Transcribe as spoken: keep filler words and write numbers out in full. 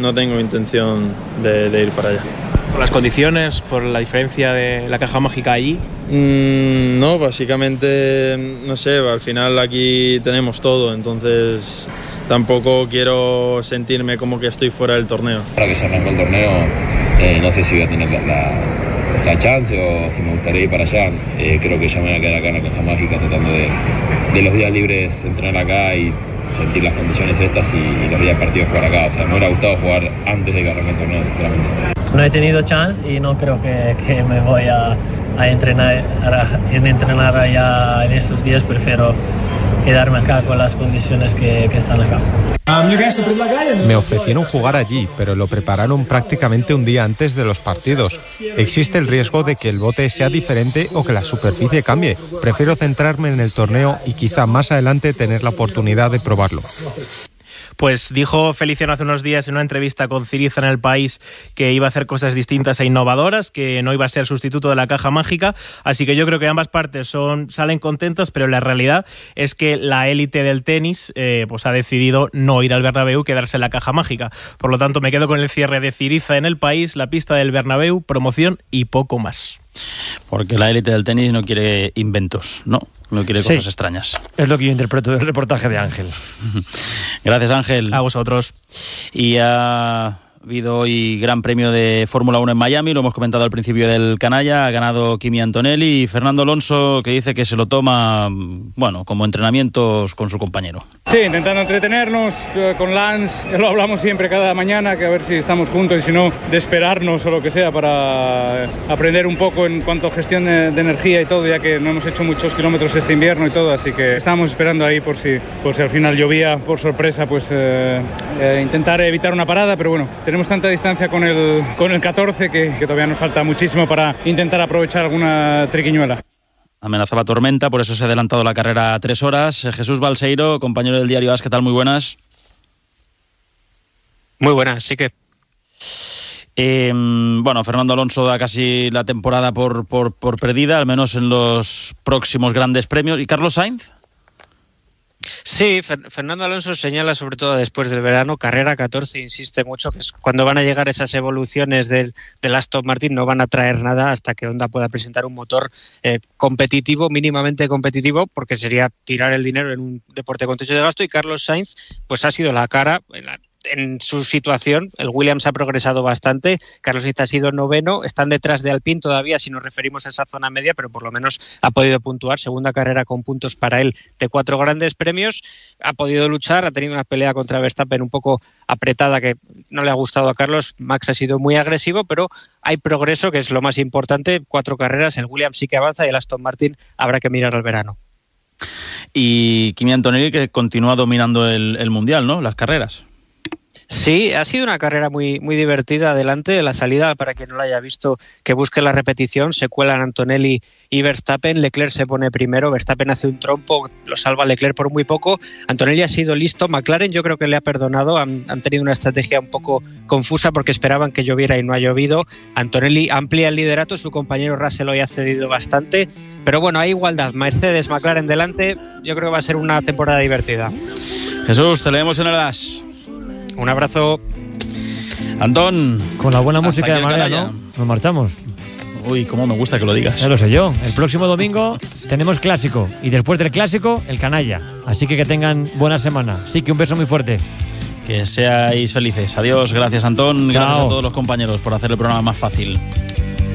no tengo intención de, de ir para allá. ¿Por las condiciones, por la diferencia de la caja mágica allí? Mm, no, básicamente, no sé, al final aquí tenemos todo, entonces tampoco quiero sentirme como que estoy fuera del torneo. Ahora que ya arrancó el torneo, eh, no sé si voy a tener la, la, la chance o si me gustaría ir para allá. Eh, creo que ya me voy a quedar acá en la caja mágica tratando de, de los días libres entrenar acá y sentir las condiciones estas y, y los días partidos jugar acá. O sea, me hubiera gustado jugar antes de que arranque el torneo, sinceramente. No he tenido chance y no creo que, que me voy a, a entrenar a, entrenar allá en estos días. Prefiero quedarme acá con las condiciones que, que están acá. Me ofrecieron jugar allí, pero lo prepararon prácticamente un día antes de los partidos. Existe el riesgo de que el bote sea diferente o que la superficie cambie. Prefiero centrarme en el torneo y quizá más adelante tener la oportunidad de probarlo. Pues dijo Feliciano hace unos días en una entrevista con Ciriza en El País que iba a hacer cosas distintas e innovadoras, que no iba a ser sustituto de la caja mágica, así que yo creo que ambas partes son salen contentas, pero la realidad es que la élite del tenis eh, pues ha decidido no ir al Bernabéu, quedarse en la caja mágica. Por lo tanto, me quedo con el cierre de Ciriza en El País, la pista del Bernabéu, promoción y poco más. Porque la élite del tenis no quiere inventos, ¿no? No quiere cosas sí, extrañas. Es lo que yo interpreto del reportaje de Ángel. Gracias, Ángel. A vosotros. Y ha habido hoy Gran Premio de Fórmula uno en Miami, lo hemos comentado al principio del canalla, ha ganado Kimi Antonelli y Fernando Alonso, que dice que se lo toma, bueno, como entrenamientos con su compañero. Sí, intentando entretenernos eh, con Lance, lo hablamos siempre cada mañana, que a ver si estamos juntos y si no, de esperarnos o lo que sea para aprender un poco en cuanto a gestión de, de energía y todo, ya que no hemos hecho muchos kilómetros este invierno y todo, así que estábamos esperando ahí por si, por si al final llovía, por sorpresa, pues eh, eh, intentar evitar una parada, pero bueno, tenemos tanta distancia con el, con el catorce que, que todavía nos falta muchísimo para intentar aprovechar alguna triquiñuela. Amenazaba tormenta, por eso se ha adelantado la carrera a tres horas. Jesús Balseiro, compañero del diario AS, ¿qué tal? Muy buenas. Muy buenas, sí que... Eh, bueno, Fernando Alonso da casi la temporada por, por, por perdida, al menos en los próximos grandes premios. ¿Y Carlos Sainz? Sí, Fernando Alonso señala sobre todo después del verano, carrera catorce, insiste mucho que es cuando van a llegar esas evoluciones del, del Aston Martin, no van a traer nada hasta que Honda pueda presentar un motor eh, competitivo, mínimamente competitivo, porque sería tirar el dinero en un deporte con techo de gasto, y Carlos Sainz pues ha sido la cara en la en su situación. El Williams ha progresado bastante, Carlos Sainz ha sido noveno, están detrás de Alpine todavía si nos referimos a esa zona media, pero por lo menos ha podido puntuar, segunda carrera con puntos para él de cuatro grandes premios, ha podido luchar, ha tenido una pelea contra Verstappen un poco apretada que no le ha gustado a Carlos, Max ha sido muy agresivo, pero hay progreso, que es lo más importante, cuatro carreras, el Williams sí que avanza y el Aston Martin habrá que mirar al verano. Y Kimi Antonelli, que continúa dominando el, el Mundial, ¿no? Las carreras. Sí, ha sido una carrera muy, muy divertida. Adelante, la salida, para quien no la haya visto, que busque la repetición, se cuelan Antonelli y Verstappen, Leclerc se pone primero, Verstappen hace un trompo, lo salva Leclerc por muy poco, Antonelli ha sido listo, McLaren yo creo que le ha perdonado, han, han tenido una estrategia un poco confusa porque esperaban que lloviera y no ha llovido, Antonelli amplía el liderato, su compañero Russell hoy ha cedido bastante, pero bueno, hay igualdad, Mercedes, McLaren delante, yo creo que va a ser una temporada divertida. Jesús, te leemos en el As. Un abrazo. Antón. Con la buena música de Marea, ¿no? Nos marchamos. Uy, cómo me gusta que lo digas. Ya lo sé yo. El próximo domingo tenemos clásico. Y después del clásico, el canalla. Así que que tengan buena semana. Sí, que un beso muy fuerte. Que seáis felices. Adiós. Gracias, Antón. Chao. Gracias a todos los compañeros por hacer el programa más fácil.